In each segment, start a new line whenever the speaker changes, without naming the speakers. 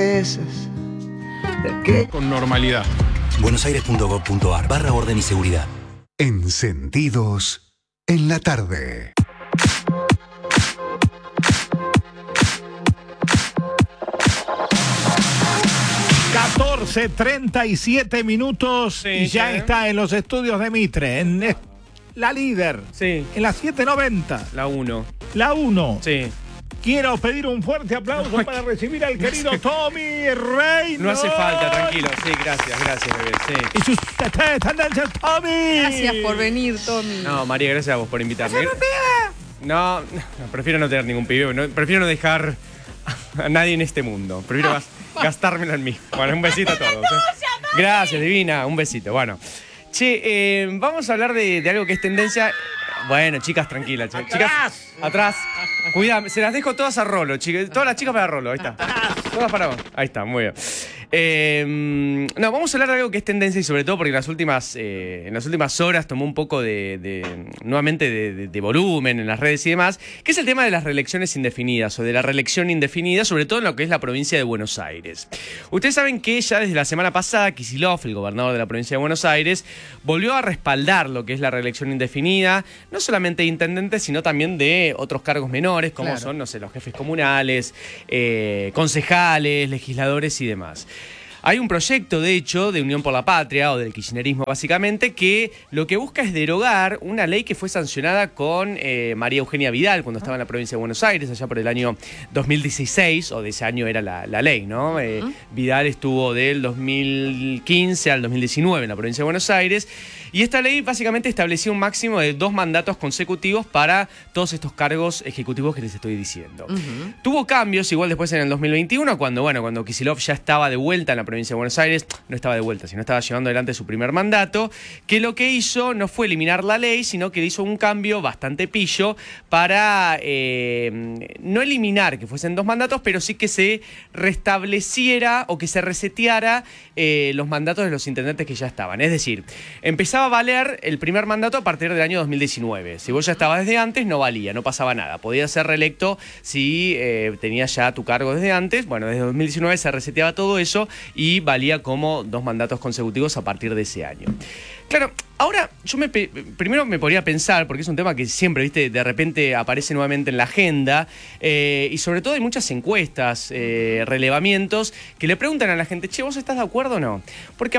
veces de que...
Con normalidad.
buenosaires.gov.ar/orden y seguridad.
Encendidos en la tarde.
...37
Sí,
y ya
sí.
está en los estudios de Mitre, en la líder,
Sí.
en la 790,
La 1.
la 1.
Sí.
Quiero pedir un fuerte aplauso para recibir al querido Tommy Reynolds.
No hace falta, tranquilo. Sí, gracias, bebé. Sí.
Y sus tendencias, Tommy.
Gracias por venir, Tommy.
No, María, gracias a vos por invitarme. No, prefiero no tener ningún pibe. Prefiero no dejar a nadie en este mundo. Prefiero gastármelo en mí. Bueno, un besito a todos. Gracias, divina. Un besito. Bueno. Che, vamos a hablar de algo que es tendencia. Bueno, chicas, tranquilas. Chicas, atrás. Cuidado, se las dejo todas a Rolo, chicas. Todas las chicas para Rolo, ahí está. Todas para vos. Ahí está, muy bien. No, vamos a hablar de algo que es tendencia y sobre todo porque en las últimas horas tomó un poco nuevamente de volumen en las redes y demás, que es el tema de las reelecciones indefinidas o de la reelección indefinida, sobre todo en lo que es la provincia de Buenos Aires. Ustedes saben que ya desde la semana pasada Kicillof, el gobernador de la provincia de Buenos Aires, volvió a respaldar lo que es la reelección indefinida, no solamente de intendentes, sino también de otros cargos menores, como son, no sé, los jefes comunales, concejales, legisladores y demás. Hay un proyecto, de hecho, de Unión por la Patria, o del kirchnerismo básicamente, que lo que busca es derogar una ley que fue sancionada con María Eugenia Vidal cuando estaba en la provincia de Buenos Aires, allá por el año 2016, o de ese año era la ley, ¿no? Vidal estuvo del 2015 al 2019 en la provincia de Buenos Aires, y esta ley básicamente establecía un máximo de 2 mandatos consecutivos para todos estos cargos ejecutivos que les estoy diciendo. Tuvo cambios igual después en el 2021, cuando Kicillof ya estaba de vuelta en la provincia de Buenos Aires, no estaba de vuelta, sino estaba llevando adelante su primer mandato, que lo que hizo no fue eliminar la ley, sino que hizo un cambio bastante pillo para no eliminar que fuesen 2 mandatos, pero sí que se restableciera o que se reseteara los mandatos de los intendentes que ya estaban. Es decir, empezaba a valer el primer mandato a partir del año 2019. Si vos ya estabas desde antes, no valía, no pasaba nada. Podías ser reelecto si tenías ya tu cargo desde antes. Bueno, desde 2019 se reseteaba todo eso y valía como 2 mandatos consecutivos a partir de ese año. Claro, ahora yo primero me podría pensar, porque es un tema que siempre, viste, de repente aparece nuevamente en la agenda, y sobre todo hay muchas encuestas, relevamientos, que le preguntan a la gente, che, ¿vos estás de acuerdo o no? Porque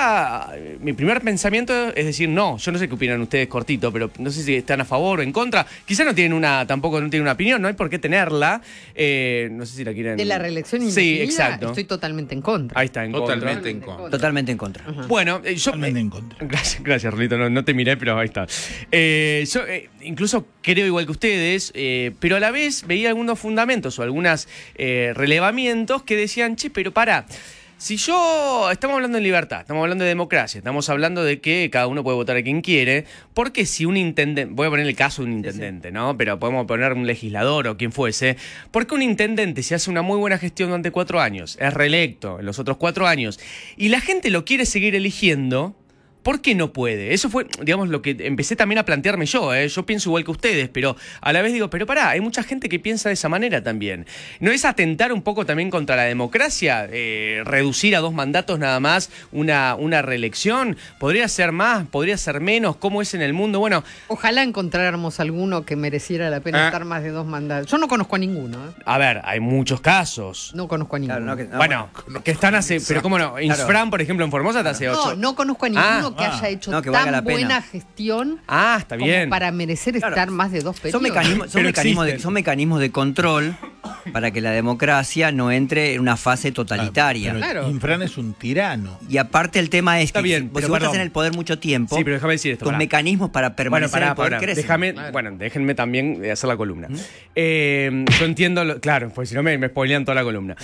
mi primer pensamiento es decir, no, yo no sé qué opinan ustedes cortito, pero no sé si están a favor o en contra. Quizás tampoco no tienen una opinión, no hay por qué tenerla. No sé si la quieren...
¿De la reelección indefinida?
Sí, exacto.
Estoy totalmente en contra.
Ahí está, en
Totalmente en contra.
Totalmente en contra.
Bueno, yo...
Totalmente en contra.
Gracias, Rolito, no te miré, pero ahí está. Yo incluso creo igual que ustedes, pero a la vez veía algunos fundamentos o algunos relevamientos que decían, che, pero pará. Si estamos hablando de libertad, estamos hablando de democracia, estamos hablando de que cada uno puede votar a quien quiere, ¿por qué si un intendente, voy a poner el caso de un intendente, ¿no? Pero podemos poner un legislador o quien fuese, ¿por qué un intendente si hace una muy buena gestión durante 4 años, es reelecto en los otros 4 años, y la gente lo quiere seguir eligiendo? ¿Por qué no puede? Eso fue, digamos, lo que empecé también a plantearme yo. Yo pienso igual que ustedes, pero a la vez digo, pero pará, hay mucha gente que piensa de esa manera también. ¿No es atentar un poco también contra la democracia? ¿Reducir a 2 mandatos nada más una reelección? ¿Podría ser más? ¿Podría ser menos? ¿Cómo es en el mundo? Bueno...
Ojalá encontráramos alguno que mereciera la pena estar más de 2 mandatos. Yo no conozco a ninguno.
A ver, hay muchos casos.
No conozco a ninguno.
Bueno, que están hace... Pero cómo no, Insfran, por ejemplo, en Formosa te hace 8.
No conozco a ninguno que haya hecho
que valga la
tan
pena.
buena gestión
está bien.
como para merecer estar más de 2 periodos.
Son mecanismos de control para que la democracia no entre en una fase totalitaria.
Pero Infran es un tirano.
Y aparte el tema es
Está
que
bien,
si vos estás en el poder mucho tiempo,
sí, pero déjame decir esto,
tus mecanismos para permanecer en el poder crecen.
Déjenme también hacer la columna. Yo entiendo, claro, porque si no me spoilean toda la columna.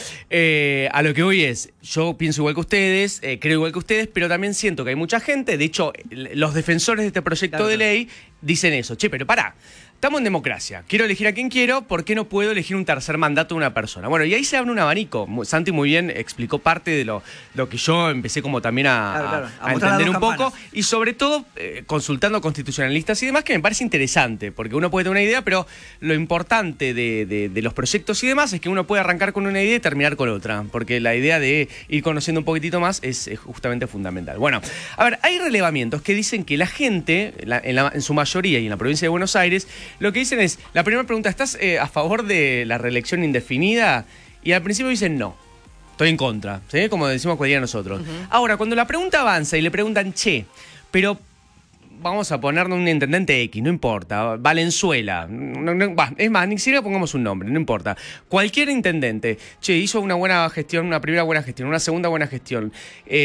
A lo que voy es, yo pienso igual que ustedes, creo igual que ustedes, pero también siento que hay mucha gente, de hecho, los defensores de este proyecto de ley dicen eso. Che, pero pará. estamos en democracia. Quiero elegir a quien quiero, ¿por qué no puedo elegir un tercer mandato de una persona? Bueno, y ahí se abre un abanico. Santi muy bien explicó parte de lo que yo empecé como también a entender un poco. Y sobre todo, consultando constitucionalistas y demás, que me parece interesante, porque uno puede tener una idea, pero lo importante de los proyectos y demás es que uno puede arrancar con una idea y terminar con otra, porque la idea de ir conociendo un poquitito más es justamente fundamental. Bueno, a ver, hay relevamientos que dicen que la gente, en su mayoría y en la provincia de Buenos Aires, lo que dicen es, la primera pregunta, ¿estás a favor de la reelección indefinida? Y al principio dicen no, estoy en contra, ¿sí? Como decimos cualquiera de nosotros. Ahora, cuando la pregunta avanza y le preguntan, che, pero vamos a ponerle un intendente X, no importa, Valenzuela, es más, ni siquiera pongamos un nombre, no importa. Cualquier intendente, che, hizo una buena gestión, una primera buena gestión, una segunda buena gestión,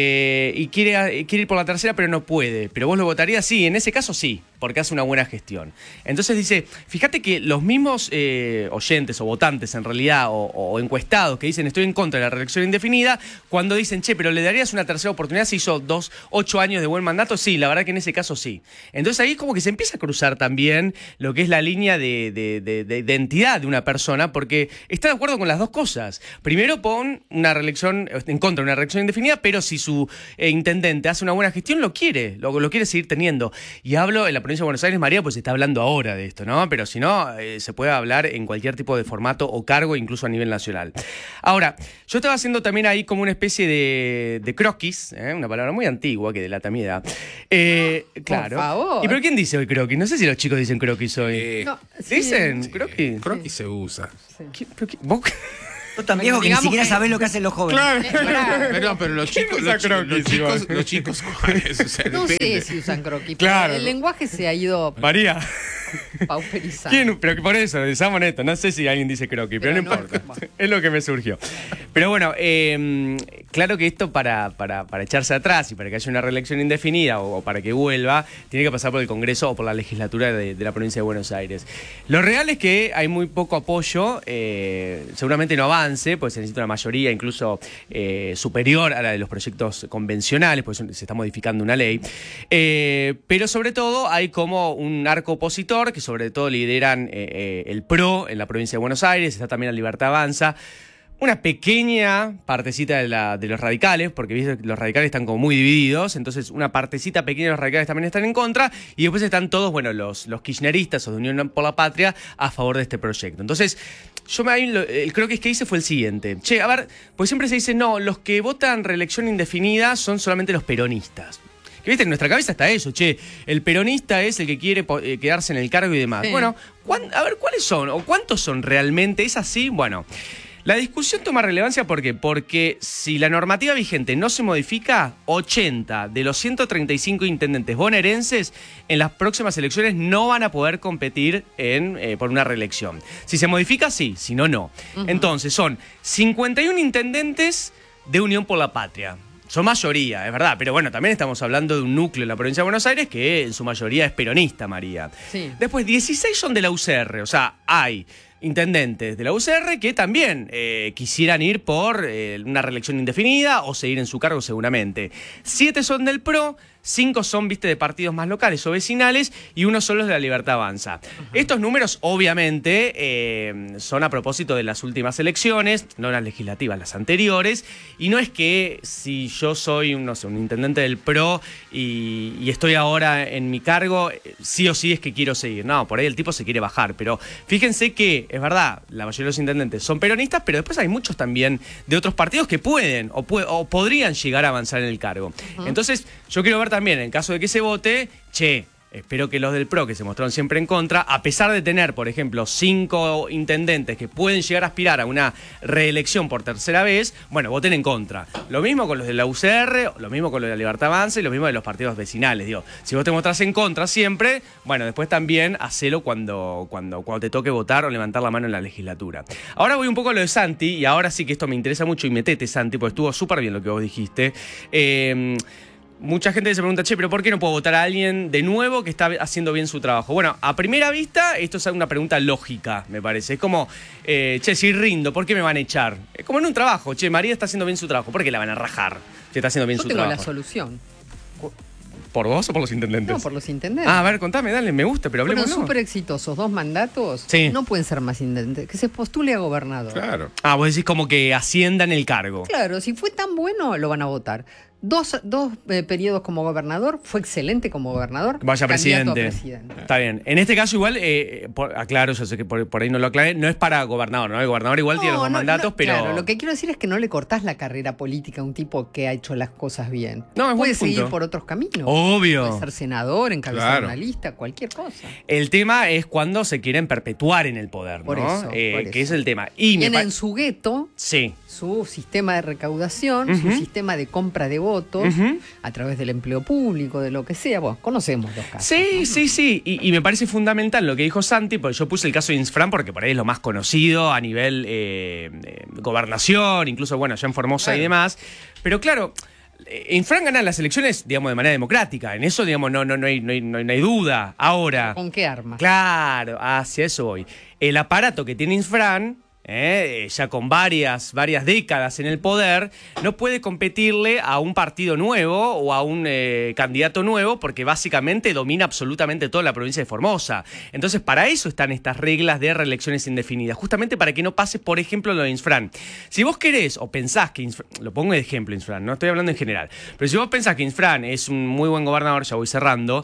y quiere ir por la tercera, pero no puede. ¿Pero vos lo votarías? Sí, en ese caso sí, porque hace una buena gestión. Entonces dice, fíjate que los mismos oyentes o votantes en realidad, o encuestados que dicen estoy en contra de la reelección indefinida, cuando dicen, che, pero ¿le darías una tercera oportunidad si hizo 8 años de buen mandato? Sí, la verdad que en ese caso sí. Entonces ahí es como que se empieza a cruzar también lo que es la línea de identidad de una persona, porque está de acuerdo con las dos cosas. Primero pon una reelección, en contra de una reelección indefinida, pero si su intendente hace una buena gestión, lo quiere seguir teniendo. Y hablo en la provincia de Buenos Aires, María, pues se está hablando ahora de esto, ¿no? Pero si no, se puede hablar en cualquier tipo de formato o cargo, incluso a nivel nacional. Ahora, yo estaba haciendo también ahí como una especie de croquis, una palabra muy antigua que delata mi edad. Claro.
Por favor.
¿Y pero quién dice hoy croquis? No sé si los chicos dicen croquis hoy.
No, sí,
¿Dicen
sí.
croquis?
Croquis se usa.
¿Vos?
Sos tan viejo que ni
Digamos
siquiera
que-
sabés lo que hacen los jóvenes.
Perdón, pero los chicos,
usa
los chicos, ¿cuáles? O sea,
No
depende.
sé si usan croquis,
Claro.
pero el lenguaje se ha ido
María.
pauperizando.
¿Quién? Pero que por eso, seamos honestos, no sé si alguien dice croquis, pero no importa. Es lo que me surgió. Pero bueno, claro que esto para echarse atrás y para que haya una reelección indefinida o para que vuelva, tiene que pasar por el Congreso o por la legislatura de la provincia de Buenos Aires. Lo real es que hay muy poco apoyo, seguramente no avance, pues se necesita una mayoría incluso superior a la de los proyectos convencionales, pues se está modificando una ley. Pero sobre todo hay como un arco opositor que sobre todo lideran el PRO en la provincia de Buenos Aires, está también la Libertad Avanza. Una pequeña partecita de los radicales, porque ¿viste? Los radicales están como muy divididos, entonces una partecita pequeña de los radicales también están en contra, y después están todos, bueno, los kirchneristas o de Unión por la Patria a favor de este proyecto. Entonces, creo que es que hice fue el siguiente. Che, a ver, pues siempre se dice, no, los que votan reelección indefinida son solamente los peronistas. Que viste, en nuestra cabeza está eso, che, el peronista es el que quiere quedarse en el cargo y demás.
Sí.
Bueno, a ver, ¿cuáles son o cuántos son realmente? ¿Es así? Bueno, la discusión toma relevancia ¿por qué? Porque si la normativa vigente no se modifica, 80 de los 135 intendentes bonaerenses en las próximas elecciones no van a poder competir por una reelección. Si se modifica, sí, si no, no. Entonces son 51 intendentes de Unión por la Patria. Son mayoría, es verdad, pero bueno, también estamos hablando de un núcleo en la provincia de Buenos Aires que en su mayoría es peronista, María.
Sí.
Después, 16 son de la UCR, o sea, hay intendentes de la UCR que también quisieran ir por una reelección indefinida o seguir en su cargo seguramente. 7 son del PRO, 5 son, viste, de partidos más locales o vecinales y 1 son los de la Libertad Avanza. Estos números, obviamente, son a propósito de las últimas elecciones, no las legislativas, las anteriores, y no es que si yo soy, no sé, un intendente del PRO y estoy ahora en mi cargo, sí o sí es que quiero seguir. No, por ahí el tipo se quiere bajar, pero fíjense que, es verdad, la mayoría de los intendentes son peronistas, pero después hay muchos también de otros partidos que pueden o podrían llegar a avanzar en el cargo. Entonces, yo quiero ver también, en caso de que se vote, che, espero que los del PRO, que se mostraron siempre en contra, a pesar de tener, por ejemplo, 5 intendentes que pueden llegar a aspirar a una reelección por tercera vez, bueno, voten en contra. Lo mismo con los de la UCR, lo mismo con los de la Libertad Avanza y lo mismo de los partidos vecinales. Digo, si vos te mostrás en contra siempre, bueno, después también hacelo cuando te toque votar o levantar la mano en la legislatura. Ahora voy un poco a lo de Santi, y ahora sí que esto me interesa mucho y metete, Santi, porque estuvo súper bien lo que vos dijiste. Mucha gente se pregunta, che, pero ¿por qué no puedo votar a alguien de nuevo que está haciendo bien su trabajo? Bueno, a primera vista, esto es una pregunta lógica, me parece. Es como, che, si rindo, ¿por qué me van a echar? Es como en un trabajo, che, María está haciendo bien su trabajo, ¿por qué la van a rajar? Que está haciendo bien
Yo
su
tengo
trabajo.
la solución.
¿Por vos o por los intendentes?
No, por los intendentes.
Ah, a ver, contame, dale, me gusta, pero hablemos.
Fueron súper exitosos, 2 mandatos.
Sí.
No pueden ser más intendentes. Que se postule a gobernador.
Claro.
Ah, vos decís como que asciendan el cargo.
Claro, si fue tan bueno, lo van a votar. Dos periodos como gobernador, fue excelente como gobernador.
Vaya
candidato a
presidente. Está bien. En este caso igual, aclaro, yo sé que por ahí no lo aclaré, no es para gobernador, ¿no? El gobernador igual tiene los dos mandatos, pero...
Claro, lo que quiero decir es que no le cortás la carrera política a un tipo que ha hecho las cosas bien.
No, es
puede
buen
seguir
punto.
por otros caminos.
Obvio.
Puede ser senador, encabezar
Claro.
una lista, cualquier cosa.
El tema es cuando se quieren perpetuar en el poder, ¿no?
Por eso,
que es
eso.
el tema. Y
Tienen su gueto,
Sí.
su sistema de recaudación, su sistema de compra de votos a través del empleo público, de lo que sea. Bueno, conocemos los casos.
Sí. Y me parece fundamental lo que dijo Santi, porque yo puse el caso de Insfran porque por ahí es lo más conocido a nivel gobernación, incluso, bueno, ya en Formosa y demás. Pero claro, Insfran gana las elecciones, digamos, de manera democrática. En eso, digamos, no hay duda. Ahora,
¿Con qué armas?
claro, hacia eso voy. El aparato que tiene Insfran, ya con varias décadas en el poder, no puede competirle a un partido nuevo o a un candidato nuevo porque básicamente domina absolutamente toda la provincia de Formosa. Entonces, para eso están estas reglas de reelecciones indefinidas, justamente para que no pase, por ejemplo, lo de Insfran. Si vos querés o pensás que Insfran, lo pongo de ejemplo Insfran, no estoy hablando en general, pero si vos pensás que Insfran es un muy buen gobernador, ya voy cerrando,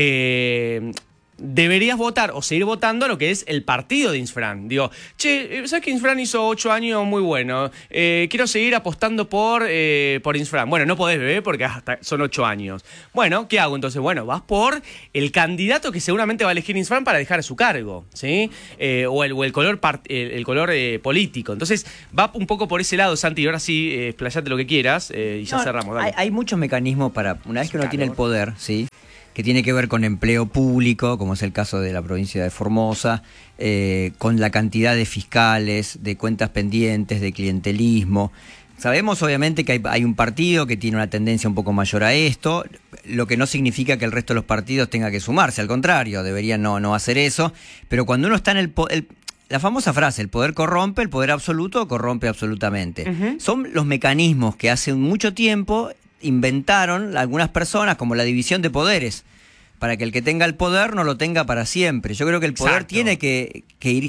deberías votar o seguir votando a lo que es el partido de Insfran. Digo, ¿sabes que Insfran hizo 8 años muy bueno? Quiero seguir apostando por Insfran. Bueno, no podés, bebé, porque hasta son 8 años. Bueno, ¿qué hago entonces? Bueno, vas por el candidato que seguramente va a elegir Insfran para dejar su cargo, ¿sí? O el color político. Entonces, va un poco por ese lado, Santi, y ahora sí, explayate lo que quieras y ya cerramos. Dale.
Hay muchos mecanismos para, una vez que uno tiene el poder, ¿sí?, que tiene que ver con empleo público, como es el caso de la provincia de Formosa, con la cantidad de fiscales, de cuentas pendientes, de clientelismo. Sabemos obviamente que hay un partido que tiene una tendencia un poco mayor a esto, lo que no significa que el resto de los partidos tenga que sumarse, al contrario, deberían no hacer eso, pero cuando uno está en el poder... La famosa frase, el poder corrompe, el poder absoluto corrompe absolutamente. Son los mecanismos que hace mucho tiempo inventaron algunas personas, como la división de poderes, para que el que tenga el poder no lo tenga para siempre. Yo creo que el poder tiene que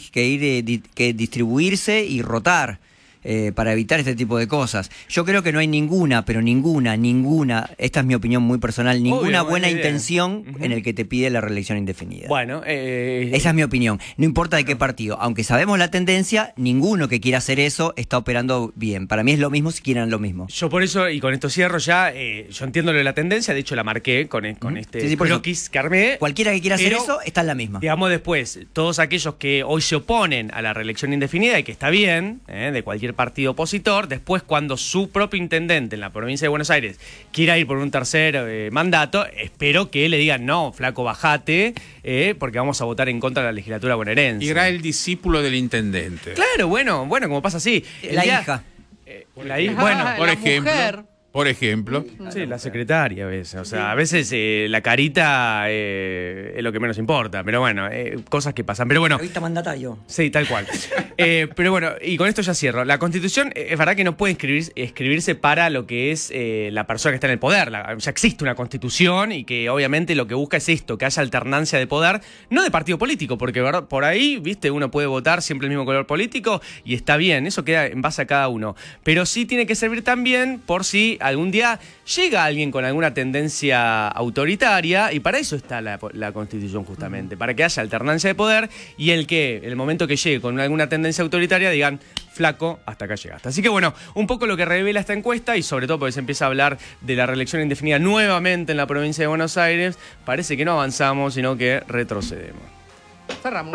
distribuirse y rotar para evitar este tipo de cosas. Yo creo que no hay ninguna, esta es mi opinión muy personal, ninguna buena intención en el que te pide la reelección indefinida.
Bueno,
esa es mi opinión. No importa de qué partido. Aunque sabemos la tendencia, ninguno que quiera hacer eso está operando bien. Para mí es lo mismo si quieren lo mismo.
Yo por eso, y con esto cierro ya, yo entiendo lo de la tendencia, de hecho la marqué con este croquis que armé.
Cualquiera que quiera hacer eso está en la misma.
Digamos después, todos aquellos que hoy se oponen a la reelección indefinida, y que está bien, de cualquier partido opositor, después cuando su propio intendente en la provincia de Buenos Aires quiera ir por un tercer mandato, espero que le digan, no, flaco, bajate, porque vamos a votar en contra de la legislatura bonaerense.
Y era el discípulo del intendente.
Claro, bueno, como pasa así.
La hija.
La hija, bueno,
Por
la
ejemplo.
mujer.
Por ejemplo.
Sí, la secretaria a veces. O sea, a veces la carita es lo que menos importa. Pero bueno, cosas que pasan. Pero bueno.
Ahorita mandatario.
Sí, tal cual. Pero bueno, y con esto ya cierro. La Constitución es verdad que no puede escribirse para lo que es la persona que está en el poder. Ya existe una Constitución y que obviamente lo que busca es esto, que haya alternancia de poder, no de partido político, porque ¿verdad? Por ahí, viste, uno puede votar siempre el mismo color político y está bien, eso queda en base a cada uno. Pero sí tiene que servir también por si algún día llega alguien con alguna tendencia autoritaria, y para eso está la Constitución justamente, para que haya alternancia de poder y el momento que llegue con alguna tendencia autoritaria digan, flaco, hasta acá llegaste. Así que bueno, un poco lo que revela esta encuesta, y sobre todo porque se empieza a hablar de la reelección indefinida nuevamente en la provincia de Buenos Aires, parece que no avanzamos, sino que retrocedemos.
Cerramos.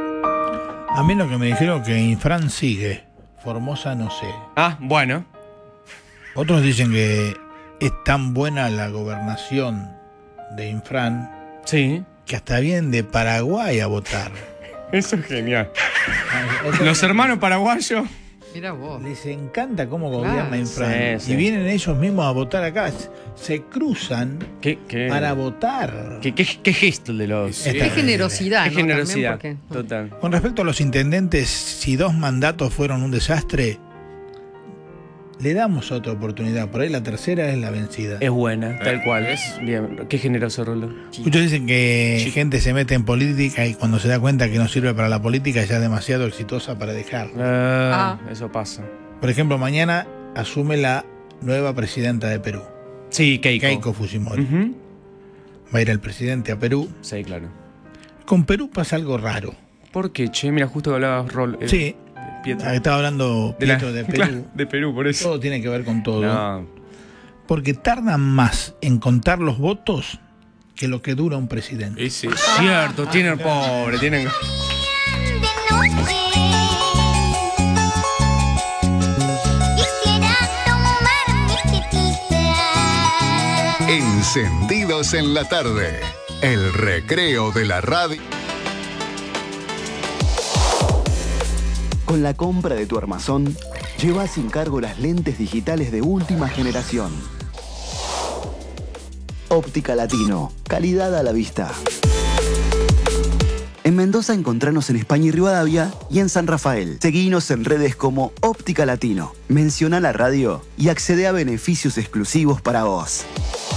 A mí lo que me dijeron que Infran sigue, Formosa no sé.
Ah, bueno.
Otros dicen que es tan buena la gobernación de Infran
Sí.
que hasta vienen de Paraguay a votar.
Eso es genial. Los hermanos paraguayos.
Mira vos.
Les encanta cómo
Claro.
gobierna Infran.
Sí, sí.
Y vienen ellos mismos a votar acá. Se cruzan
¿Qué?
para votar.
¿Qué gesto el de los...?
Sí.
Qué generosidad,
Qué
¿no?
generosidad,
También porque-
total.
Con respecto a los intendentes, si 2 mandatos fueron un desastre, le damos otra oportunidad. Por ahí la tercera es la vencida.
Es buena, tal cual. Bien, qué generoso, Rolo.
Muchos dicen que gente se mete en política y cuando se da cuenta que no sirve para la política ya es demasiado exitosa para dejar.
Eso pasa.
Por ejemplo, mañana asume la nueva presidenta de Perú,
Sí, Keiko.
Fujimori.
Ujú.
Va a ir el presidente a Perú.
Sí, claro.
Con Perú pasa algo raro.
¿Por qué, che? Mira, justo que hablabas, Rol.
Sí,
Pietro.
estaba hablando Pietro de Perú.
Claro, de Perú, por eso.
Todo tiene que ver con todo.
No.
Porque tardan más en contar los votos que lo que dura un presidente.
Y sí.
Cierto, tienen pobre, tienen.
Quisiera tomar mi tepita.
Encendidos en la tarde. El recreo de la radio.
Con la compra de tu armazón, lleva sin cargo las lentes digitales de última generación. Óptica Latino, calidad a la vista. En Mendoza encontranos en España y Rivadavia y en San Rafael. Seguinos en redes como Óptica Latino. Menciona la radio y accede a beneficios exclusivos para vos.